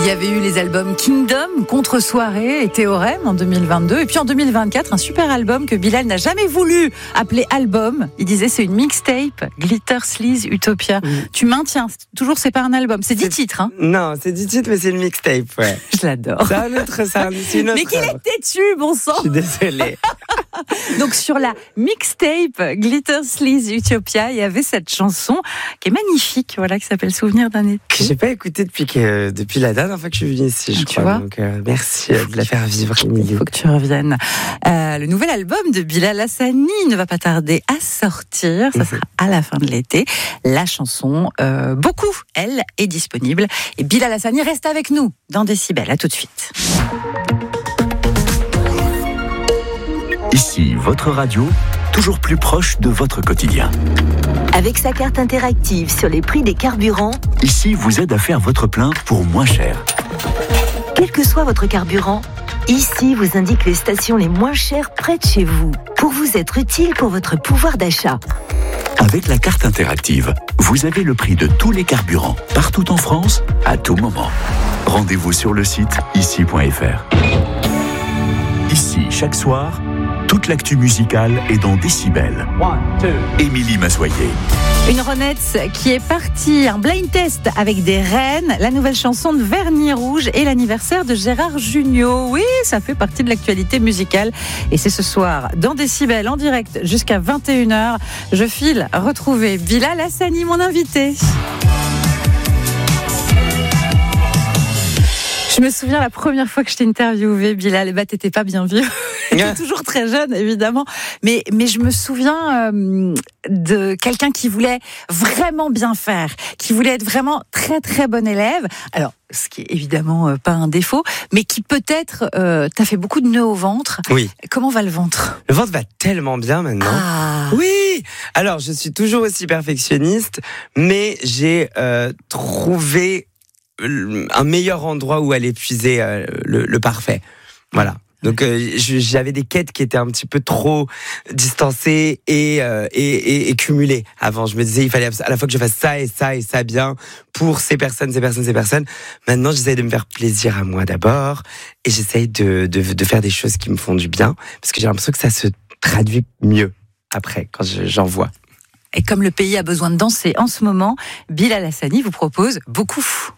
Il y avait eu les albums Kingdom, Contre-soirée et Théorème en 2022. Et puis en 2024, un super album que Bilal n'a jamais voulu appeler album. Il disait c'est une mixtape, Glitter, Sleaze, Utopia. Tu maintiens, toujours c'est pas un album. C'est 10 titres. Hein. Non, c'est 10 titres, mais c'est une mixtape, ouais. Je l'adore. C'est une autre Mais qu'il œuvre. est têtu, bon sang. Je suis désolée. Donc sur la mixtape Glitter, Sleaze, Utopia, il y avait cette chanson qui est magnifique, voilà, qui s'appelle Souvenir d'un été. Que j'ai pas écouté depuis la dernière fois que je suis venue ici, je Tu crois. vois. Donc merci de la faire vivre. Il faut que tu reviennes. Le nouvel album de Bilal Hassani ne va pas tarder à sortir. Ça sera à la fin de l'été. La chanson Beaucoup, elle, est disponible. Et Bilal Hassani reste avec nous dans Décibel. À tout de suite. Ici, votre radio, toujours plus proche de votre quotidien. Avec sa carte interactive sur les prix des carburants, Ici vous aide à faire votre plein pour moins cher. quel que soit votre carburant, ici vous indique les stations les moins chères près de chez vous, pour vous être utile pour votre pouvoir d'achat. Avec la carte interactive, vous avez le prix de tous les carburants, partout en France, à tout moment. Rendez-vous sur le site ici.fr. Ici, chaque soir, toute l'actu musicale est dans Décibel. Émilie Massoyer. Une Ronette qui est partie, un blind test avec des reines, la nouvelle chanson de Vernis Rouge et l'anniversaire de Gérard Jugnot. Oui, ça fait partie de l'actualité musicale. Et c'est ce soir, dans Décibel, en direct, jusqu'à 21h. Je file retrouver Bilal Hassani, mon invité. Je me souviens la première fois que je t'ai interviewé, Bilal, bah t'étais pas bien vieux, t'étais toujours très jeune évidemment, mais je me souviens de quelqu'un qui voulait vraiment bien faire, qui voulait être vraiment très très bon élève. Alors, ce qui est évidemment pas un défaut, mais qui peut-être t'as fait beaucoup de nœuds au ventre. Oui. Comment va le ventre ? Le ventre va tellement bien maintenant. Ah. Oui. Alors, je suis toujours aussi perfectionniste, mais j'ai trouvé un meilleur endroit où aller puiser le parfait. Voilà. Donc j'avais des quêtes qui étaient un petit peu trop distancées et cumulées avant. Je me disais il fallait à la fois que je fasse ça et ça et ça bien pour ces personnes. Maintenant j'essaye de me faire plaisir à moi d'abord et j'essaye de faire des choses qui me font du bien parce que j'ai l'impression que ça se traduit mieux après quand j'en vois. Et comme le pays a besoin de danser en ce moment, Bilal Hassani vous propose Beaucoup.